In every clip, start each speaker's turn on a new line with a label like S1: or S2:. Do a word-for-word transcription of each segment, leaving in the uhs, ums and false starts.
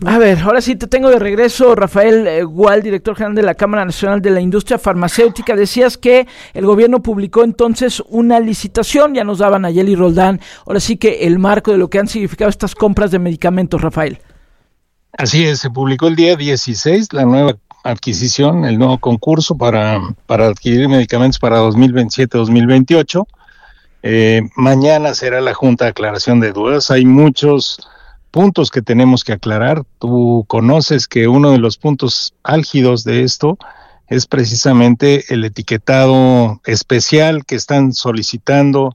S1: A ver, ahora sí te tengo de regreso, Rafael eh, Gual, director general de la Cámara Nacional de la Industria Farmacéutica. Decías que el gobierno publicó entonces una licitación, ya nos daban Nayeli Roldán, ahora sí que el marco de lo que han significado estas compras de medicamentos, Rafael.
S2: Así es, se publicó el día dieciséis la nueva adquisición, el nuevo concurso para, para adquirir medicamentos para dos mil veintisiete dos mil veintiocho. Eh, mañana será la Junta de Aclaración de Dudas. Hay muchos puntos que tenemos que aclarar. Tú conoces que uno de los puntos álgidos de esto es precisamente el etiquetado especial que están solicitando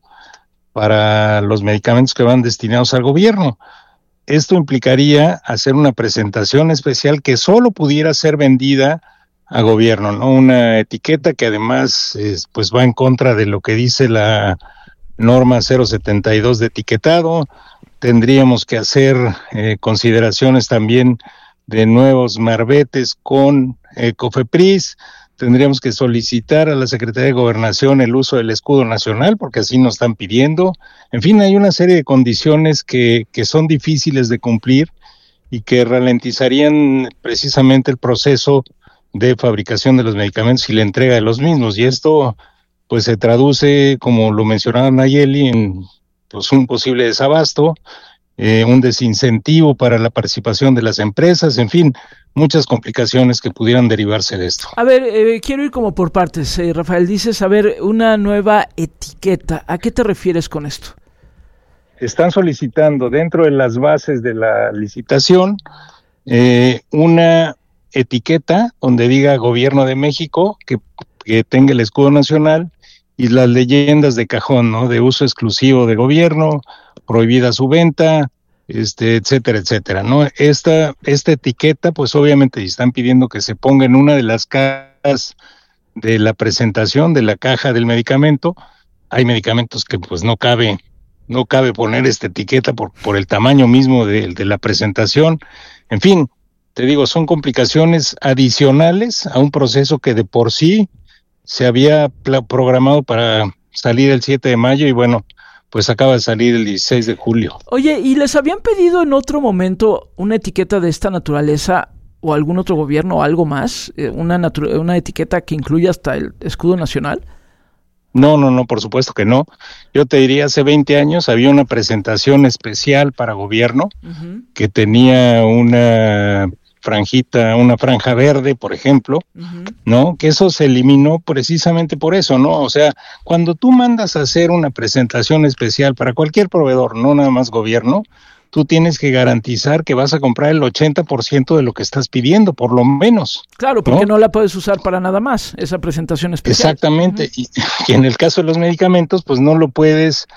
S2: para los medicamentos que van destinados al gobierno. Esto implicaría hacer una presentación especial que solo pudiera ser vendida a gobierno, ¿no? Una etiqueta que además eh, pues va en contra de lo que dice la norma cero setenta y dos de etiquetado. Tendríamos que hacer eh, consideraciones también de nuevos marbetes con eh, COFEPRIS. Tendríamos que solicitar a la Secretaría de Gobernación el uso del escudo nacional, porque así nos están pidiendo. En fin, hay una serie de condiciones que, que son difíciles de cumplir y que ralentizarían precisamente el proceso de fabricación de los medicamentos y la entrega de los mismos. Y esto pues se traduce, como lo mencionaba Nayeli, en pues un posible desabasto, eh, un desincentivo para la participación de las empresas, en fin, muchas complicaciones que pudieran derivarse de esto.
S1: A ver, eh, quiero ir como por partes, eh, Rafael. Dices, a ver, una nueva etiqueta. ¿A qué te refieres con esto?
S2: Están solicitando dentro de las bases de la licitación eh, una etiqueta donde diga Gobierno de México, que, que tenga el escudo nacional y las leyendas de cajón, ¿no? De uso exclusivo de gobierno, prohibida su venta, este, etcétera, etcétera, ¿no? Esta, esta etiqueta, pues obviamente están pidiendo que se ponga en una de las cajas de la presentación de la caja del medicamento. Hay medicamentos que pues no cabe, no cabe poner esta etiqueta por, por el tamaño mismo de, de la presentación. En fin, te digo, son complicaciones adicionales a un proceso que de por sí se había pl- programado para salir el siete de mayo y bueno, pues acaba de salir el dieciséis de julio.
S1: Oye, ¿y les habían pedido en otro momento una etiqueta de esta naturaleza o algún otro gobierno o algo más? Eh, una, natu- una etiqueta que incluya hasta el escudo nacional.
S2: No, no, no, por supuesto que no. Yo te diría, hace veinte años había una presentación especial para gobierno uh-huh. que tenía una franjita, una franja verde, por ejemplo, uh-huh. ¿no? Que eso se eliminó precisamente por eso, ¿no? O sea, cuando tú mandas a hacer una presentación especial para cualquier proveedor, no nada más gobierno, tú tienes que garantizar que vas a comprar el ochenta por ciento de lo que estás pidiendo, por lo menos.
S1: Claro, porque no, no la puedes usar para nada más, esa presentación especial.
S2: Exactamente, uh-huh. y, y en el caso de los medicamentos, pues no lo puedes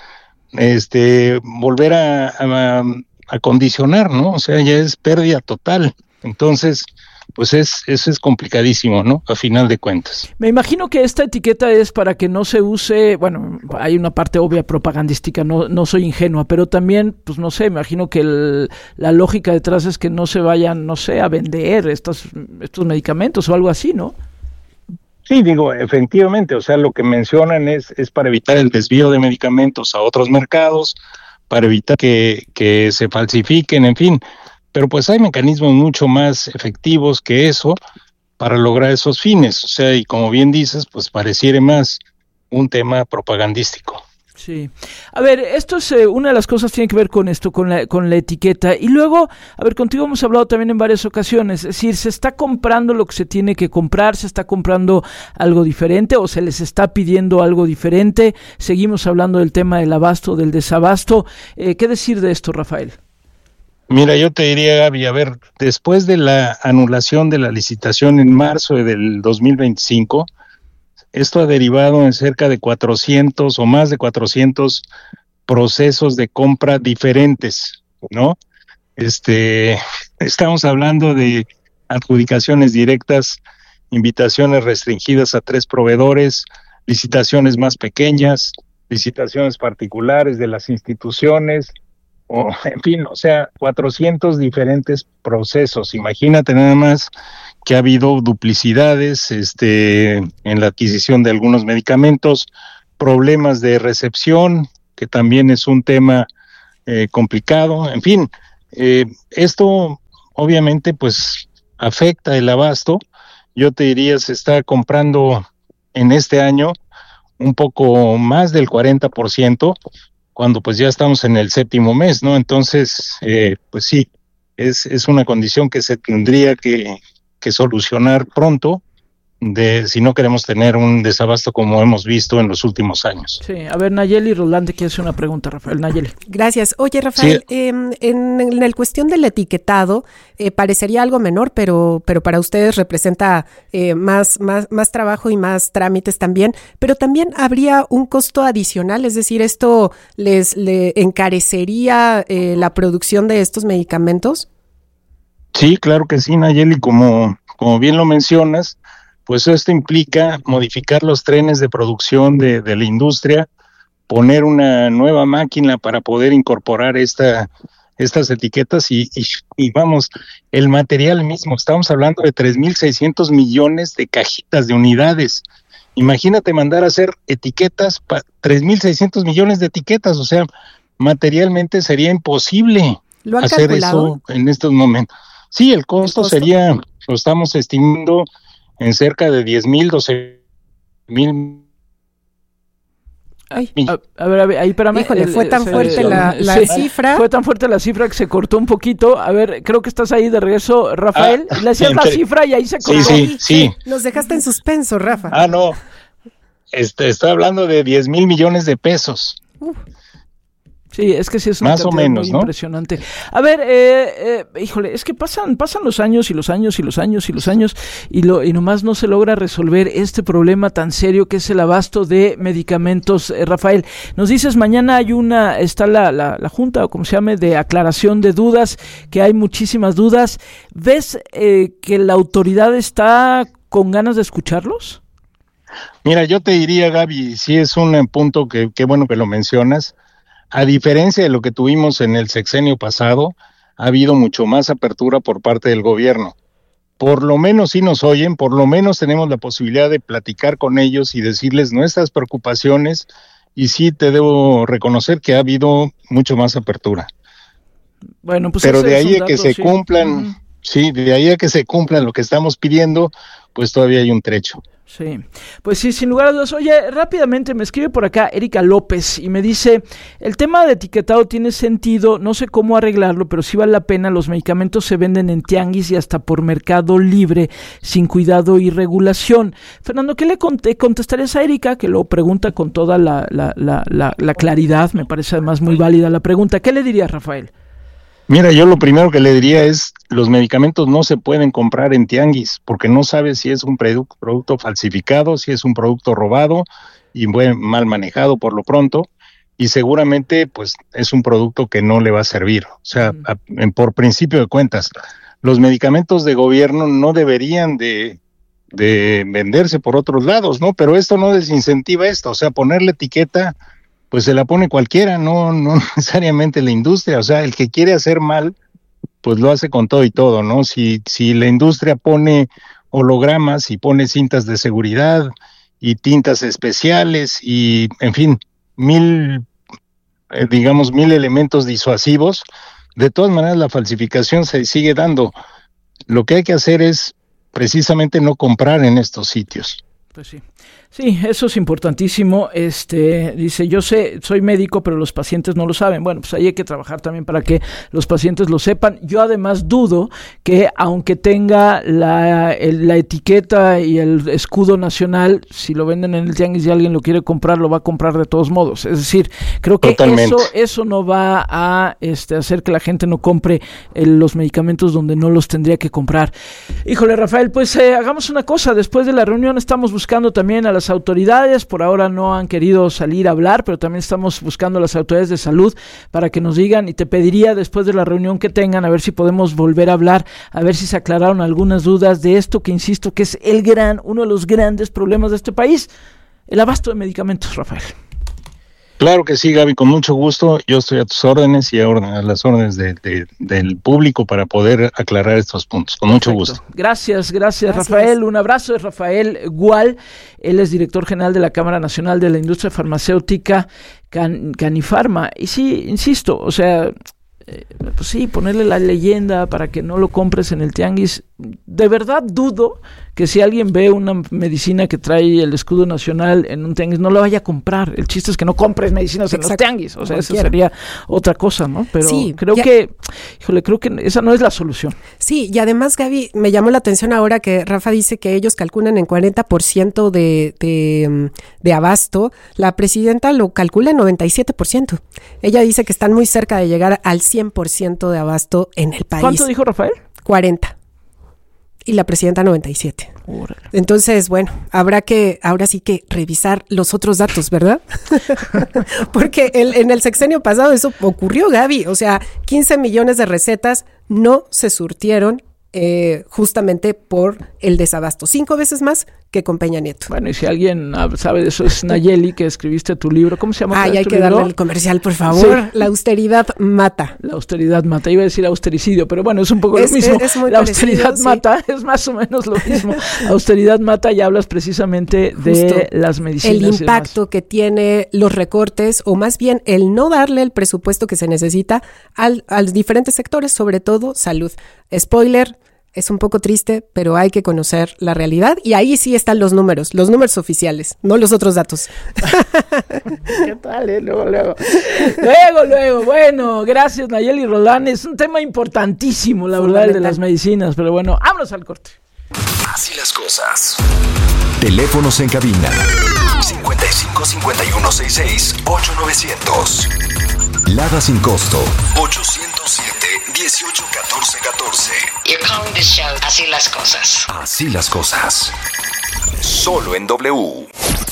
S2: este, volver a, a, a condicionar, ¿no? O sea, ya es pérdida total. Entonces, pues es eso es complicadísimo, ¿no? A final de cuentas.
S1: Me imagino que esta etiqueta es para que no se use, bueno, hay una parte obvia propagandística, no no soy ingenua, pero también, pues no sé, me imagino que el, la lógica detrás es que no se vayan, no sé, a vender estos, estos medicamentos o algo así, ¿no?
S2: Sí, digo, efectivamente, o sea, lo que mencionan es, es para evitar el desvío de medicamentos a otros mercados, para evitar que, que se falsifiquen, en fin. Pero pues hay mecanismos mucho más efectivos que eso para lograr esos fines. O sea, y como bien dices, pues pareciera más un tema propagandístico.
S1: Sí. A ver, esto es eh, una de las cosas que tiene que ver con esto, con la, con la etiqueta. Y luego, a ver, contigo hemos hablado también en varias ocasiones. Es decir, ¿se está comprando lo que se tiene que comprar? ¿Se está comprando algo diferente o se les está pidiendo algo diferente? Seguimos hablando del tema del abasto, del desabasto. Eh, ¿Qué decir de esto, Rafael?
S2: Mira, yo te diría, Gaby, a ver, después de la anulación de la licitación en marzo del dos mil veinticinco, esto ha derivado en cerca de cuatrocientos o más de cuatrocientos procesos de compra diferentes, ¿no? Este, estamos hablando de adjudicaciones directas, invitaciones restringidas a tres proveedores, licitaciones más pequeñas, licitaciones particulares de las instituciones, o, en fin, o sea, cuatrocientos diferentes procesos. Imagínate nada más que ha habido duplicidades este, en la adquisición de algunos medicamentos, problemas de recepción, que también es un tema eh, complicado. En fin, eh, esto obviamente pues afecta el abasto. Yo te diría, se está comprando en este año un poco más del cuarenta por ciento, cuando pues ya estamos en el séptimo mes, ¿no? Entonces, eh, pues sí, es, es una condición que se tendría que, que solucionar pronto, de si no queremos tener un desabasto como hemos visto en los últimos años.
S1: Sí, a ver, Nayeli Rolante quiere hacer una pregunta, Rafael. Nayeli.
S3: Gracias. Oye, Rafael, sí. eh, en, en el cuestión del etiquetado, eh, parecería algo menor, pero, pero para ustedes representa eh, más, más, más trabajo y más trámites también, pero también habría un costo adicional, es decir, ¿esto les le encarecería eh, la producción de estos medicamentos?
S2: Sí, claro que sí, Nayeli, como, como bien lo mencionas, pues esto implica modificar los trenes de producción de, de la industria, poner una nueva máquina para poder incorporar esta, estas etiquetas y, y, y vamos, el material mismo, estamos hablando de tres mil seiscientos millones de cajitas de unidades. Imagínate mandar a hacer etiquetas, para tres mil seiscientos millones de etiquetas, o sea, materialmente sería imposible hacer calculado? Eso en estos momentos. Sí, el costo, ¿El costo? sería, lo estamos estimando en cerca de diez mil, doce mil.
S1: Ay, a, a ver, a ver, ahí espérame.
S3: Híjole, fue tan se, fuerte la, la sí, cifra.
S1: Fue tan fuerte la cifra que se cortó un poquito. A ver, creo que estás ahí de regreso, Rafael. Ah, le decías la cifra y ahí se cortó.
S2: Sí, sí, sí.
S3: Nos dejaste en suspenso, Rafa.
S2: Ah, no. Este, estoy hablando de diez mil millones de pesos.
S1: Uh. Sí, es que sí es una
S2: más o menos,
S1: muy
S2: ¿no?
S1: impresionante. A ver, eh, eh, híjole, es que pasan pasan los años y los años y los años y los años y lo y nomás no se logra resolver este problema tan serio que es el abasto de medicamentos. Eh, Rafael, nos dices mañana hay una está la, la la junta o como se llame de aclaración de dudas, que hay muchísimas dudas. ¿Ves eh, que la autoridad está con ganas de escucharlos?
S2: Mira, yo te diría, Gaby, sí es un punto que qué bueno que lo mencionas. A diferencia de lo que tuvimos en el sexenio pasado, ha habido mucho más apertura por parte del gobierno. Por lo menos sí nos oyen, por lo menos tenemos la posibilidad de platicar con ellos y decirles nuestras preocupaciones, y sí te debo reconocer que ha habido mucho más apertura.
S1: Bueno, pues
S2: pero de ahí a
S1: dato,
S2: que se
S1: sí.
S2: cumplan,
S1: uh-huh.
S2: sí, de ahí a que se cumplan lo que estamos pidiendo, pues todavía hay un trecho.
S1: Sí, pues sí, sin lugar a dudas. Oye, rápidamente me escribe por acá Erika López y me dice, el tema de etiquetado tiene sentido, no sé cómo arreglarlo, pero sí vale la pena, los medicamentos se venden en tianguis y hasta por Mercado Libre, sin cuidado y regulación. Fernando, ¿qué le cont- contestarías a Erika? Que lo pregunta con toda la, la, la, la, la claridad, me parece además muy válida la pregunta. ¿Qué le dirías, Rafael?
S2: Mira, yo lo primero que le diría es, los medicamentos no se pueden comprar en tianguis, porque no sabes si es un producto, producto falsificado, si es un producto robado y buen, mal manejado por lo pronto, y seguramente pues es un producto que no le va a servir. O sea, mm. a, en, por principio de cuentas, los medicamentos de gobierno no deberían de, de venderse por otros lados, ¿no? Pero esto no desincentiva esto, o sea, ponerle etiqueta pues se la pone cualquiera, no, no necesariamente la industria. O sea, el que quiere hacer mal, pues lo hace con todo y todo, ¿no? Si, si la industria pone hologramas y pone cintas de seguridad y tintas especiales y, en fin, mil, eh, digamos, mil elementos disuasivos, de todas maneras la falsificación se sigue dando. Lo que hay que hacer es precisamente no comprar en estos sitios.
S1: Pues sí. Sí, eso es importantísimo. Este, dice, yo sé, soy médico, pero los pacientes no lo saben. Bueno, pues ahí hay que trabajar también para que los pacientes lo sepan. Yo además dudo que aunque tenga la, el, la etiqueta y el escudo nacional, si lo venden en el tianguis y alguien lo quiere comprar, lo va a comprar de todos modos. Es decir, creo que eso, eso no va a este, hacer que la gente no compre el, los medicamentos donde no los tendría que comprar. Híjole, Rafael, pues eh, hagamos una cosa. Después de la reunión estamos buscando también a las autoridades, por ahora no han querido salir a hablar, pero también estamos buscando a las autoridades de salud para que nos digan, y te pediría después de la reunión que tengan, a ver si podemos volver a hablar, a ver si se aclararon algunas dudas de esto que insisto que es el gran, uno de los grandes problemas de este país, el abasto de medicamentos, Rafael.
S2: Claro que sí, Gaby, con mucho gusto. Yo estoy a tus órdenes y a, orden, a las órdenes de, de, del público para poder aclarar estos puntos. Con mucho Perfecto. gusto.
S1: Gracias, gracias, gracias, Rafael. Un abrazo de Rafael Gual. Él es director general de la Cámara Nacional de la Industria Farmacéutica, Can, Canifarma. Y sí, insisto, o sea... eh, pues sí, ponerle la leyenda para que no lo compres en el tianguis. De verdad dudo que si alguien ve una medicina que trae el escudo nacional en un tianguis, no lo vaya a comprar. El chiste es que no compres medicinas Exacto. en los tianguis. O sea, eso sería otra cosa, ¿no? Pero sí, creo ya... que, híjole, creo que esa no es la solución.
S3: Sí, y además, Gaby, me llamó la atención ahora que Rafa dice que ellos calculan en cuarenta por ciento de, de, de abasto. La presidenta lo calcula en noventa y siete por ciento. Ella dice que están muy cerca de llegar al cien por ciento de abasto en el país.
S1: ¿Cuánto dijo Rafael?
S3: cuarenta. Y la presidenta noventa y siete. Órale. Entonces, bueno, habrá que, ahora sí que revisar los otros datos, ¿verdad? Porque el, en el sexenio pasado eso ocurrió, Gaby. O sea, quince millones de recetas no se surtieron eh, justamente por el desabasto. Cinco veces más que con Peña Nieto.
S1: Bueno, y si alguien sabe de eso, es Nayeli, que escribiste tu libro. ¿Cómo se llama?
S3: Ay, hay que libro? darle el comercial, por favor. Sí. La austeridad mata.
S1: La austeridad mata. Iba a decir austericidio, pero bueno, es un poco es, lo mismo. Es, es muy la austeridad sí. mata, es más o menos lo mismo. Austeridad mata, y hablas precisamente Justo. de las medicinas.
S3: El impacto que tiene los recortes, o más bien el no darle el presupuesto que se necesita al, a los diferentes sectores, sobre todo salud. Spoiler, es un poco triste, pero hay que conocer la realidad, y ahí sí están los números, los números oficiales, no los otros datos.
S1: ¿Qué tal, eh? Luego, luego. Luego, luego. Bueno, gracias, Nayeli Roldán. Es un tema importantísimo, la verdad, el de las medicinas, pero bueno, vámonos al corte.
S4: Así las cosas. Teléfonos en cabina. cincuenta y cinco, cincuenta y uno, sesenta y seis, ocho novecientos. Lada sin costo. ochocientos siete, dieciocho, catorce, catorce.
S5: You're calling this show Así las cosas.
S4: Así las cosas. Solo en W.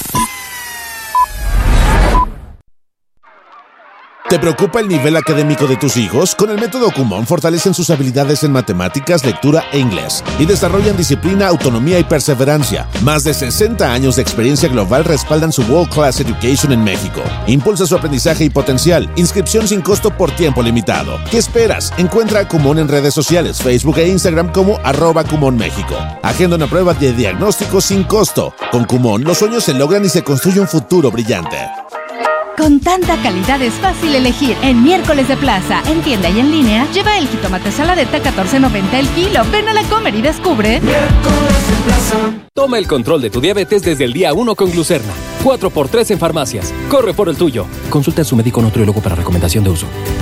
S6: ¿Te preocupa el nivel académico de tus hijos? Con el método Kumon fortalecen sus habilidades en matemáticas, lectura e inglés y desarrollan disciplina, autonomía y perseverancia. Más de sesenta años de experiencia global respaldan su World Class Education en México. Impulsa su aprendizaje y potencial. Inscripción sin costo por tiempo limitado. ¿Qué esperas? Encuentra a Kumon en redes sociales, Facebook e Instagram como arroba Kumon México. Agenda una prueba de diagnóstico sin costo. Con Kumon, los sueños se logran y se construye un futuro brillante.
S7: Con tanta calidad es fácil elegir. En Miércoles de Plaza, en tienda y en línea, lleva el jitomate saladeta catorce noventa el kilo. Ven a la Comer y descubre.
S8: Miércoles de Plaza. Toma el control de tu diabetes desde el día uno con Glucerna. cuatro por tres en farmacias. Corre por el tuyo. Consulta a su médico o nutriólogo para recomendación de uso.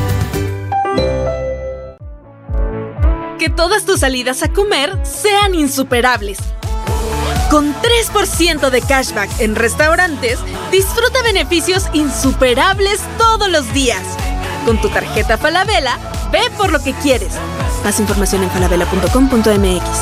S9: Que todas tus salidas a comer sean insuperables. Con tres por ciento de cashback en restaurantes, disfruta beneficios insuperables todos los días. Con tu tarjeta Falabella, ve por lo que quieres. Más información en falabella punto com punto m x.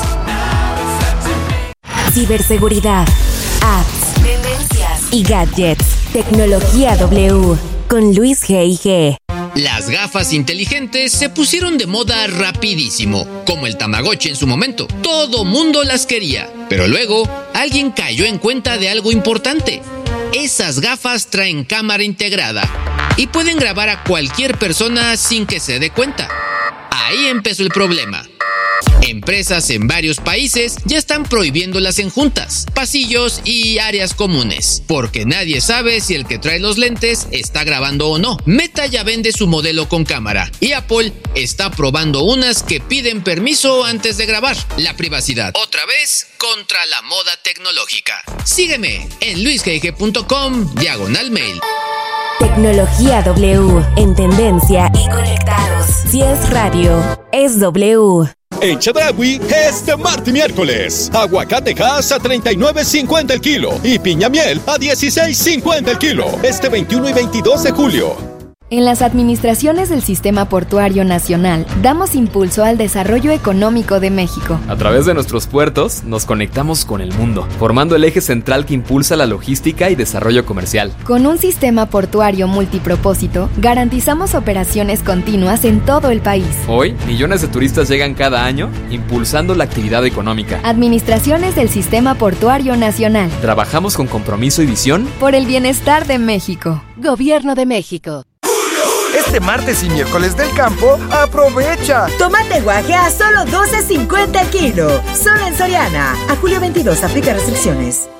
S10: Ciberseguridad, apps, tendencias y gadgets. Tecnología W con Luis G I G.
S11: Las gafas inteligentes se pusieron de moda rapidísimo, como el Tamagotchi en su momento. Todo mundo las quería, pero luego alguien cayó en cuenta de algo importante. Esas gafas traen cámara integrada y pueden grabar a cualquier persona sin que se dé cuenta. Ahí empezó el problema. Empresas en varios países ya están prohibiéndolas en juntas, pasillos y áreas comunes, porque nadie sabe si el que trae los lentes está grabando o no. Meta ya vende su modelo con cámara y Apple está probando unas que piden permiso antes de grabar. La privacidad, otra vez, contra la moda tecnológica. Sígueme en luis g g punto com diagonal mail.
S10: Tecnología W, en tendencia y conectados. Si es radio, es W.
S12: En Chedraui, este martes y miércoles, aguacate Hass a treinta y nueve cincuenta el kilo y piña miel a dieciséis cincuenta el kilo, este veintiuno y veintidós de julio.
S7: En las administraciones del Sistema Portuario Nacional, damos impulso al desarrollo económico de México.
S13: A través de nuestros puertos, nos conectamos con el mundo, formando el eje central que impulsa la logística y desarrollo comercial.
S7: Con un sistema portuario multipropósito, garantizamos operaciones continuas en todo el país.
S13: Hoy, millones de turistas llegan cada año, impulsando la actividad económica.
S7: Administraciones del Sistema Portuario Nacional.
S13: Trabajamos con compromiso y visión
S7: por el bienestar de México.
S10: Gobierno de México.
S14: Este martes y miércoles del campo, aprovecha.
S15: Tomate guaje a solo doce cincuenta el kilo. Solo en Soriana. A julio veintidós, aplica restricciones.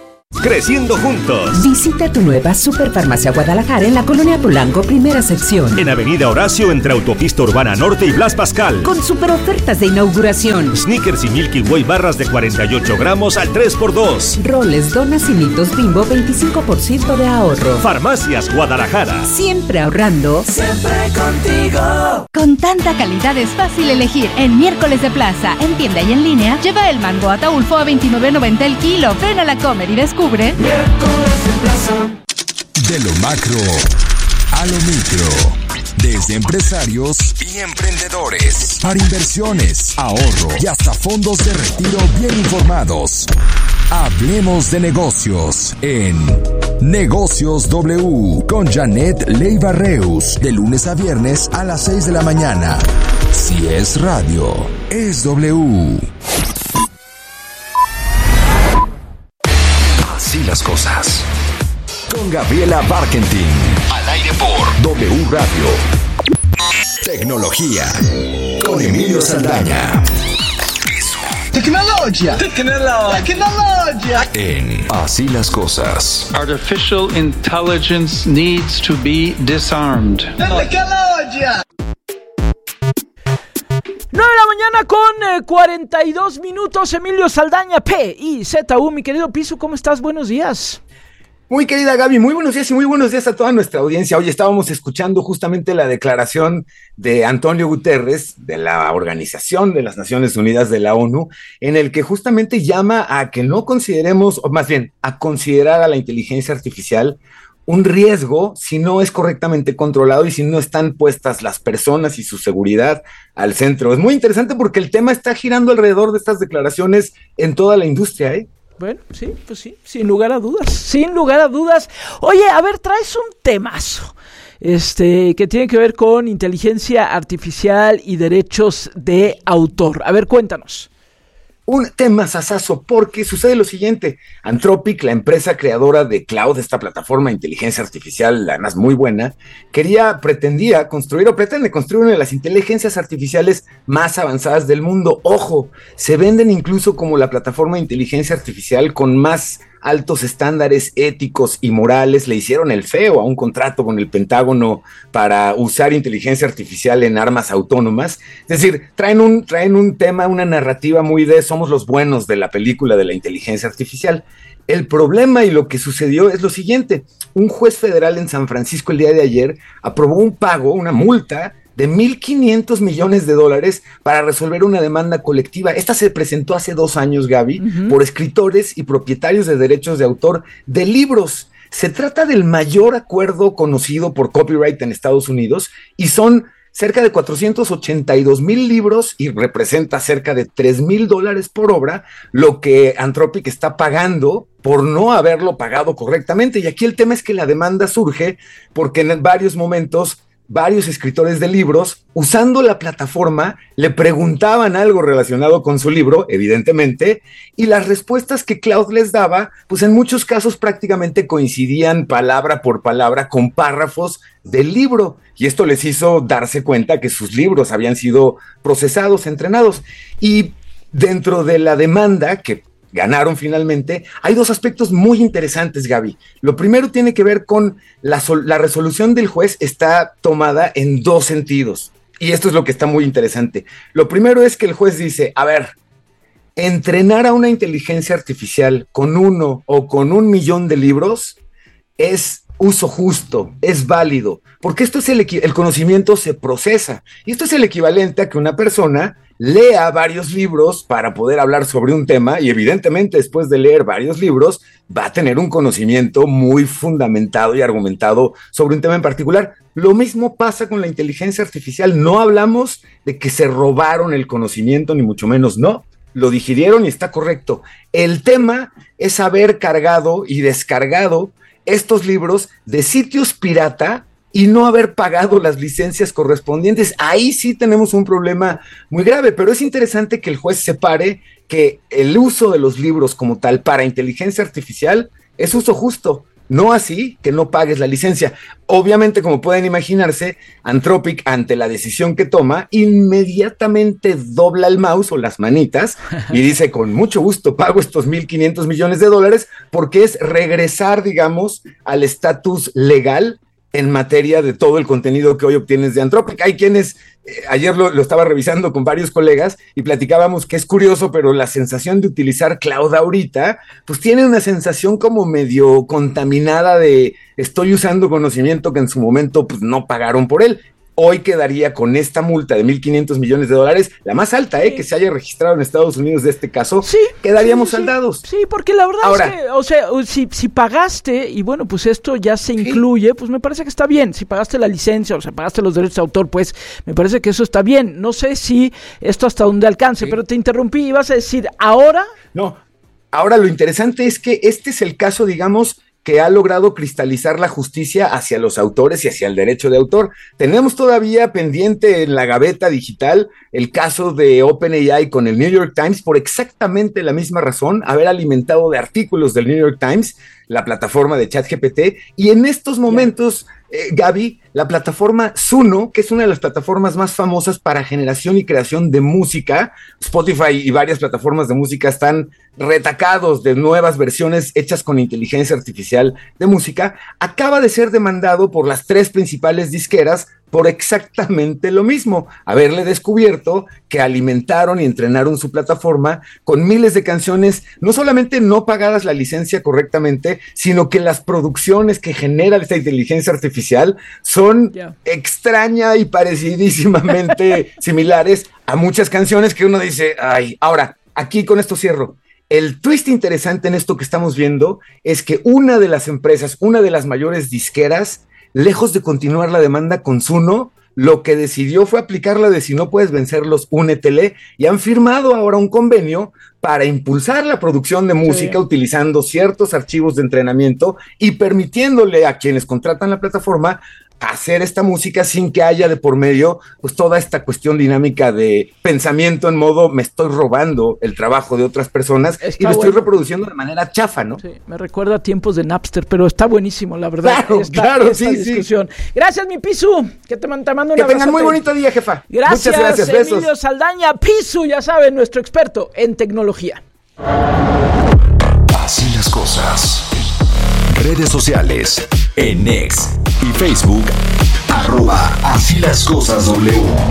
S15: creciendo juntos.
S16: Visita tu nueva Superfarmacia Guadalajara en la Colonia Polanco, primera sección.
S15: En Avenida Horacio, entre Autopista Urbana Norte y Blas Pascal.
S16: Con super ofertas de inauguración.
S15: Snickers y Milky Way barras de cuarenta y ocho gramos al tres por dos.
S16: Roles, donas y mitos Bimbo, veinticinco por ciento de ahorro.
S15: Farmacias Guadalajara.
S16: Siempre ahorrando.
S17: Siempre contigo.
S7: Con tanta calidad es fácil elegir. En Miércoles de Plaza, en tienda y en línea, lleva el mango Ataulfo a veintinueve noventa el kilo. Ven a la Comer y descubre.
S17: Miércoles de Plaza.
S4: De lo macro a lo micro. Desde empresarios y emprendedores, para inversiones, ahorro y hasta fondos de retiro bien informados. Hablemos de negocios en Negocios W con Janet Leiva Reus, de lunes a viernes a las seis de la mañana. Si es radio, es W. Así las cosas. Con Gabriela Barkentin. Al aire por W Radio. Tecnología. Con Emilio Saldaña.
S18: Tecnología. Tecnología. Tecnología.
S4: En Así las cosas.
S19: Artificial intelligence needs to be disarmed.
S18: Tecnología.
S1: nueve de la mañana con eh, cuarenta y dos minutos. Emilio Saldaña, P I Z U. Mi querido Pisu, ¿cómo estás? Buenos días.
S20: Muy querida Gaby, muy buenos días y muy buenos días a toda nuestra audiencia. Hoy estábamos escuchando justamente la declaración de Antonio Guterres, de la Organización de las Naciones Unidas de la ONU, en el que justamente llama a que no consideremos, o más bien, a considerar a la inteligencia artificial un riesgo si no es correctamente controlado y si no están puestas las personas y su seguridad al centro. Es muy interesante porque el tema está girando alrededor de estas declaraciones en toda la industria, ¿eh?
S1: Bueno, sí, pues sí, sin lugar a dudas, sin lugar a dudas. Oye, a ver, traes un temazo, este, que tiene que ver con inteligencia artificial y derechos de autor. A ver, cuéntanos.
S20: Un tema sasazo, porque sucede lo siguiente. Anthropic, la empresa creadora de Cloud, esta plataforma de inteligencia artificial, además muy buena, quería, pretendía construir o pretende construir una de las inteligencias artificiales más avanzadas del mundo. Ojo, se venden incluso como la plataforma de inteligencia artificial con más altos estándares éticos y morales. Le hicieron el feo a un contrato con el Pentágono para usar inteligencia artificial en armas autónomas. Es decir, traen un, traen un tema, una narrativa muy de somos los buenos de la película de la inteligencia artificial. El problema y lo que sucedió es lo siguiente. Un juez federal en San Francisco el día de ayer aprobó un pago, una multa de mil quinientos millones de dólares para resolver una demanda colectiva. Esta se presentó hace dos años, Gaby, uh-huh. por escritores y propietarios de derechos de autor de libros. Se trata del mayor acuerdo conocido por copyright en Estados Unidos y son cerca de cuatrocientos ochenta y dos mil libros y representa cerca de tres mil dólares por obra, lo que Anthropic está pagando por no haberlo pagado correctamente. Y aquí el tema es que la demanda surge porque en varios momentos varios escritores de libros, usando la plataforma, le preguntaban algo relacionado con su libro, evidentemente, y las respuestas que Cloud les daba, pues en muchos casos prácticamente coincidían palabra por palabra con párrafos del libro, y esto les hizo darse cuenta que sus libros habían sido procesados, entrenados, y dentro de la demanda que ganaron finalmente, hay dos aspectos muy interesantes, Gaby. Lo primero tiene que ver con la, sol- la resolución del juez está tomada en dos sentidos, y esto es lo que está muy interesante. Lo primero es que el juez dice, a ver, entrenar a una inteligencia artificial con uno o con un millón de libros es uso justo, es válido, porque esto es el, equi- el conocimiento se procesa, y esto es el equivalente a que una persona lea varios libros para poder hablar sobre un tema y evidentemente después de leer varios libros va a tener un conocimiento muy fundamentado y argumentado sobre un tema en particular. Lo mismo pasa con la inteligencia artificial. No hablamos de que se robaron el conocimiento, ni mucho menos, no. Lo digirieron y está correcto. El tema es haber cargado y descargado estos libros de sitios pirata y no haber pagado las licencias correspondientes. Ahí sí tenemos un problema muy grave, pero es interesante que el juez separe que el uso de los libros como tal para inteligencia artificial es uso justo, No así que no pagues la licencia. Obviamente, como pueden imaginarse, Anthropic, ante la decisión que toma, inmediatamente dobla el mouse o las manitas y dice, con mucho gusto pago estos mil quinientos millones de dólares, porque es regresar, digamos, al estatus legal en materia de todo el contenido que hoy obtienes de Anthropic. Hay quienes, eh, ayer lo, lo estaba revisando con varios colegas y platicábamos que es curioso, pero la sensación de utilizar cloud ahorita, pues tiene una sensación como medio contaminada de estoy usando conocimiento que en su momento pues no pagaron por él. Hoy quedaría con esta multa de mil quinientos millones de dólares, la más alta, ¿eh? Sí. Que se haya registrado en Estados Unidos de este caso, sí, quedaríamos sí, sí, saldados.
S1: Sí, porque la verdad Ahora, es que, o sea, si, si pagaste, y bueno, pues esto ya se incluye, sí. pues me parece que está bien. Si pagaste la licencia, o sea, pagaste los derechos de autor, pues me parece que eso está bien. No sé si esto hasta dónde alcance, sí. pero te interrumpí y vas a decir, ¿ahora?
S20: No, ahora lo interesante es que este es el caso, digamos, que ha logrado cristalizar la justicia hacia los autores y hacia el derecho de autor. Tenemos todavía pendiente en la gaveta digital el caso de OpenAI con el New York Times por exactamente la misma razón, haber alimentado de artículos del New York Times la plataforma de ChatGPT, y en estos momentos, eh, Gaby, la plataforma Suno, que es una de las plataformas más famosas para generación y creación de música, Spotify y varias plataformas de música están retacados de nuevas versiones hechas con inteligencia artificial de música, acaba de ser demandado por las tres principales disqueras por exactamente lo mismo, haberle descubierto que alimentaron y entrenaron su plataforma con miles de canciones, no solamente no pagadas la licencia correctamente, sino que las producciones que genera esta inteligencia artificial son yeah. extraña y parecidísimamente similares a muchas canciones que uno dice, ay, ahora, aquí con esto cierro. El twist interesante en esto que estamos viendo es que una de las empresas, una de las mayores disqueras, lejos de continuar la demanda con Suno, lo que decidió fue aplicarla de si no puedes vencerlos, únetele, y han firmado ahora un convenio para impulsar la producción de música sí. utilizando ciertos archivos de entrenamiento y permitiéndole a quienes contratan la plataforma hacer esta música sin que haya de por medio pues toda esta cuestión dinámica de pensamiento en modo me estoy robando el trabajo de otras personas está y lo bueno. estoy reproduciendo de manera chafa, ¿no?
S1: Sí, me recuerda a tiempos de Napster, pero está buenísimo, la verdad.
S20: Claro,
S1: esta,
S20: claro,
S1: esta
S20: sí,
S1: discusión.
S20: sí.
S1: Gracias, mi Pisu, que te, te mando un
S20: Que
S1: abrazo.
S20: tengan muy bonito día, jefa.
S1: Gracias,
S20: Muchas gracias,
S1: Emilio
S20: besos.
S1: Saldaña, Pisu, ya saben, nuestro experto en tecnología.
S4: Así las cosas. Redes sociales, en X y Facebook, arroba Así las cosas W.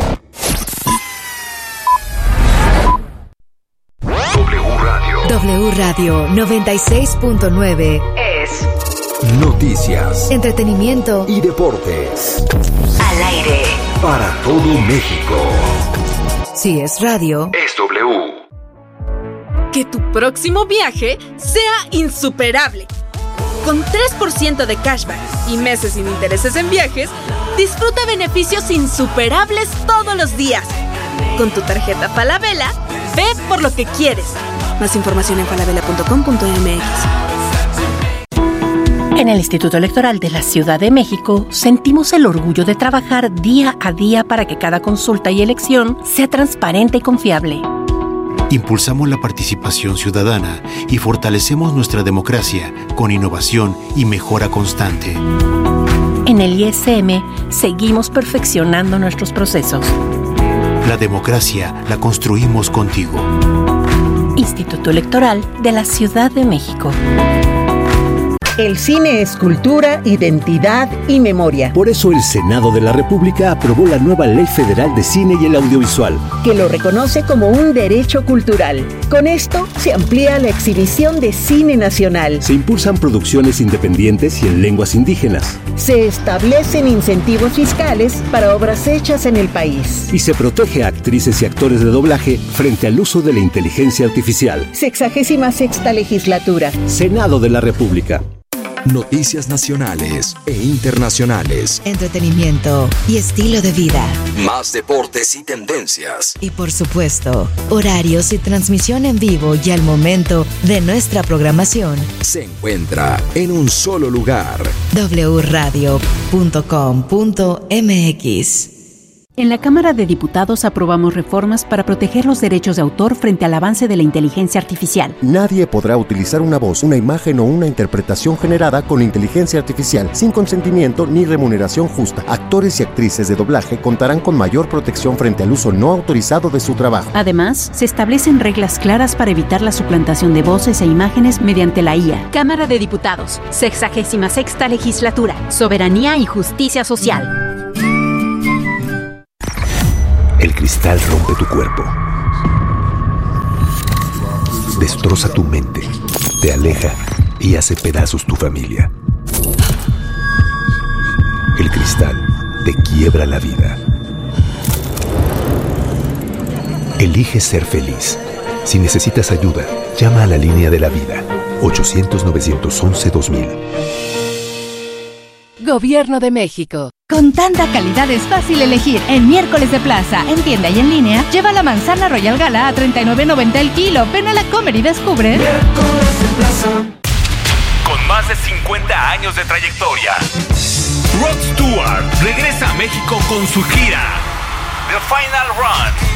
S4: W Radio.
S10: W Radio noventa y seis punto nueve es
S4: noticias,
S10: entretenimiento
S4: y deportes.
S10: Al aire.
S4: Para todo México.
S10: Si es radio,
S4: es W.
S9: Que tu próximo viaje sea insuperable. Con tres por ciento de cashback y meses sin intereses en viajes, disfruta beneficios insuperables todos los días. Con tu tarjeta Falabella, ve por lo que quieres. Más información en falabella punto com punto m x.
S21: En el Instituto Electoral de la Ciudad de México sentimos el orgullo de trabajar día a día para que cada consulta y elección sea transparente y confiable.
S22: Impulsamos la participación ciudadana y fortalecemos nuestra democracia con innovación y mejora constante.
S21: En el I S M seguimos perfeccionando nuestros procesos.
S22: La democracia la construimos contigo.
S21: Instituto Electoral de la Ciudad de México.
S23: El cine es cultura, identidad y memoria.
S24: Por eso el Senado de la República aprobó la nueva Ley Federal de Cine y el Audiovisual,
S23: que lo reconoce como un derecho cultural. Con esto se amplía la exhibición de cine nacional.
S24: Se impulsan producciones independientes y en lenguas indígenas.
S23: Se establecen incentivos fiscales para obras hechas en el país.
S24: Y se protege a actrices y actores de doblaje frente al uso de la inteligencia artificial.
S23: Sexagésima sexta legislatura.
S24: Senado de la República.
S4: Noticias nacionales e internacionales.
S10: Entretenimiento y estilo de vida.
S4: Más deportes y tendencias.
S10: Y por supuesto, horarios y transmisión en vivo y al momento de nuestra programación.
S4: Se encuentra en un solo lugar.
S10: doble u radio punto com punto m x.
S21: En la Cámara de Diputados aprobamos reformas para proteger los derechos de autor frente al avance de la inteligencia artificial.
S2: Nadie podrá utilizar una voz, una imagen o una interpretación generada con inteligencia artificial sin consentimiento ni remuneración justa. Actores y actrices de doblaje contarán con mayor protección frente al uso no autorizado de su trabajo.
S21: Además, se establecen reglas claras para evitar la suplantación de voces e imágenes mediante la I A.
S3: Cámara de Diputados, sexagésima sexta legislatura, soberanía y justicia social.
S4: El cristal rompe tu cuerpo, destroza tu mente, te aleja y hace pedazos tu familia. El cristal te quiebra la vida. Elige ser feliz. Si necesitas ayuda, llama a la línea de la vida, ochocientos, novecientos once, dos mil.
S5: Gobierno de México.
S7: Con tanta calidad es fácil elegir. En Miércoles de Plaza, en tienda y en línea, lleva la manzana Royal Gala a treinta y nueve noventa el kilo. Ven a la Comer y descubre.
S17: Miércoles de Plaza.
S15: Con más de cincuenta años de trayectoria, Rod Stewart regresa a México con su gira The Final Run.